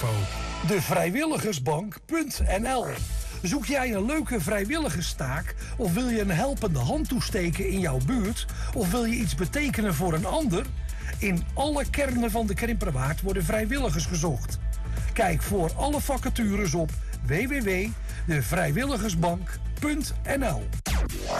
info. Devrijwilligersbank.nl. Zoek jij een leuke vrijwilligerstaak of wil je een helpende hand toesteken in jouw buurt of wil je iets betekenen voor een ander? In alle kernen van de Krimperwaard worden vrijwilligers gezocht. Kijk voor alle vacatures op www.devrijwilligersbank.nl.